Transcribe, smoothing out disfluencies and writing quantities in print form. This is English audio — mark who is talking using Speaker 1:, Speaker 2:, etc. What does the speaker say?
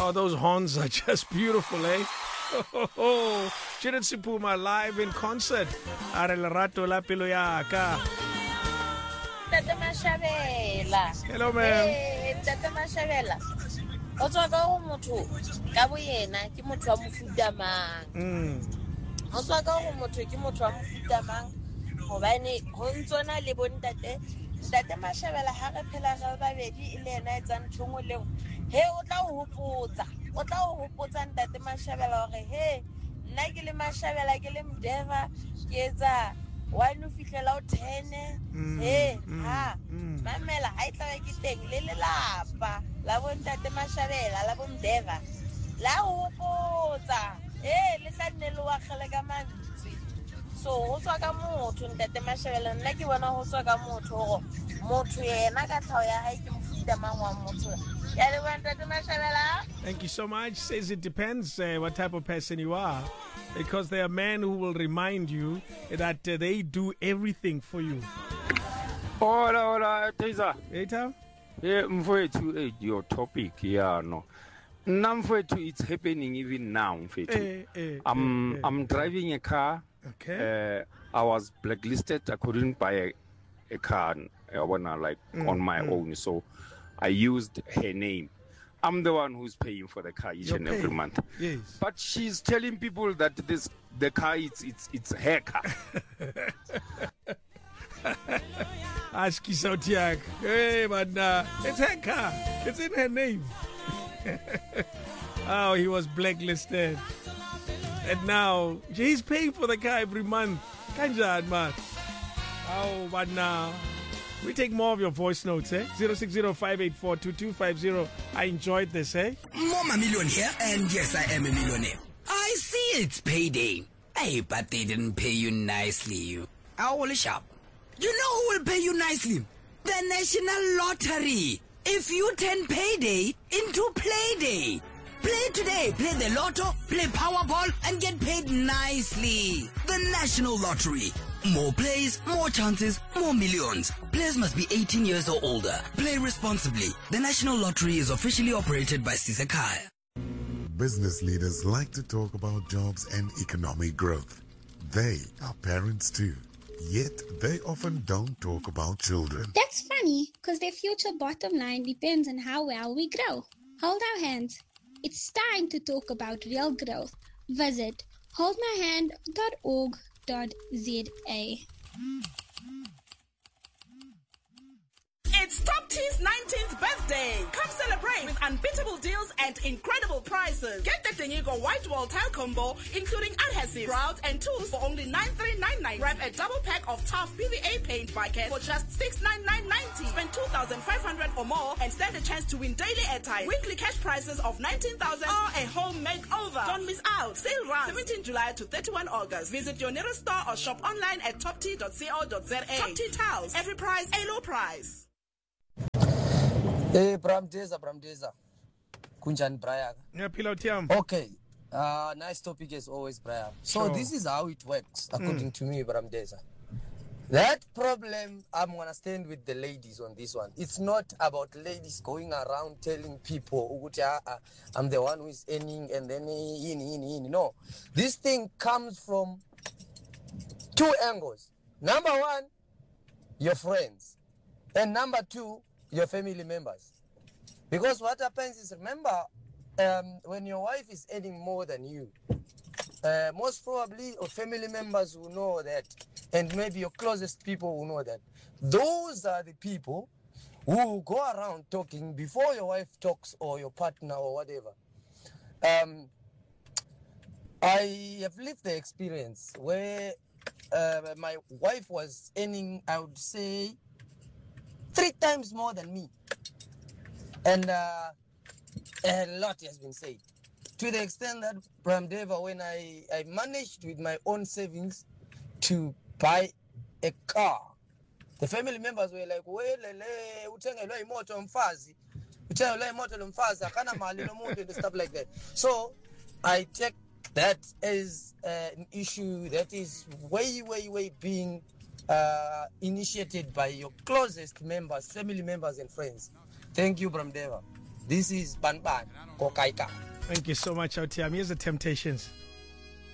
Speaker 1: Oh, those horns are just beautiful, eh? Janet Sipuma live in concert. Are Lerato la pelo ya ka.
Speaker 2: Tata Mashabela.
Speaker 1: Hello, ma'am.
Speaker 2: Tata Mashabela. O tswa ka go motho ka bo yena ke motho wa mofuta mang. O tswa ka go motho ke motho wa mofuta mang. Hobane ho ntsona le bontate. Tata Mashabela ha re phela ga babedi ile ena etsa ntshongo le he o tla o hopotsa ntate Mashabela hore he nna ke le Mashabela ke le Mdeva ke etsa 1 o fihlela o 10 he ha mamela ha itla ke teng le lelapa la bontate Mashabela la bomdeva la hopotsa le tla nne le wa khale ka mantsi so ho tswa ka motho ntate Mashabela nna ke bona ho tswa ka motho yena ka tlhao ya hae ke mofuta mang wa motho ya le bontate Mashabela.
Speaker 1: Thank you so much. Says it depends what type of person you are, because there are men who will remind you that they do everything for you.
Speaker 3: Hola, Teza.
Speaker 1: Hey, Tom?
Speaker 3: Yeah, mfowethu, your topic, yeah, no. Mfowethu, it's happening even now, mfowethu. I'm driving a car.
Speaker 1: Okay.
Speaker 3: I was blacklisted. I couldn't buy a car on my own, so I used her name. I'm the one who's paying for the car each and every month.
Speaker 1: Yes.
Speaker 3: But she's telling people that the car it's her car.
Speaker 1: Ask Kisotiak. Hey, but it's her car. It's in her name. Oh, he was blacklisted. And now he's paying for the car every month. Kanjan, man. Oh, but now we take more of your voice notes, eh? 060-584-2250. I enjoyed this, eh?
Speaker 4: Mama Million here, and yes, I am a millionaire. I see it's payday. Hey, but they didn't pay you nicely, you. Owl shop. You know who will pay you nicely? The National Lottery. If you turn payday into playday. Play today, play the lotto, play Powerball, and get paid nicely. The National Lottery. More plays, more chances, more millions. Players must be 18 years or older. Play responsibly. The National Lottery is officially operated by Sisekai.
Speaker 5: Business leaders like to talk about jobs and economic growth. They are parents too. Yet they often don't talk about children.
Speaker 6: That's funny, because their future bottom line depends on how well we grow. Hold our hands. It's time to talk about real growth. Visit holdmyhand.org.za.
Speaker 7: It's Top T's 19th birthday. Come celebrate with unbeatable deals and incredible prizes. Get the Denigo White Wall Tile Combo, including adhesive, grout, and tools for only $9,399. Grab a double pack of tough PVA paint bucket for just $699.90. Spend $2,500 or more and stand a chance to win daily airtime, weekly cash prizes of $19,000 or a home makeover. Don't miss out. Sale runs 17 July to 31 August. Visit your nearest store or shop online at topt.co.za. Top T Tiles. Every price, a low price.
Speaker 8: Hey, Bramdeza. Kunjan Brian.
Speaker 1: Yeah, Pilotiam.
Speaker 8: Okay. Nice topic as always, Brian. So this is how it works, according to me, Bramdeza. That problem, I'm going to stand with the ladies on this one. It's not about ladies going around telling people, I'm the one who is earning and then no. This thing comes from two angles. Number one, your friends. And number two, your family members. Because what happens is, remember, when your wife is earning more than you, most probably your family members will know that, and maybe your closest people will know that. Those are the people who will go around talking before your wife talks or your partner or whatever. I have lived the experience where my wife was earning, I would say, 3 times more than me. And a lot has been said. To the extent that, Bramdeva, when I managed with my own savings to buy a car, the family members were like, and stuff like that. So I take that as an issue that is way being initiated by your closest members, family members and friends. Thank you, Bramdeva. This is Ban Ban Kokaika.
Speaker 1: Thank you so much, Otiam. Here's the Temptations.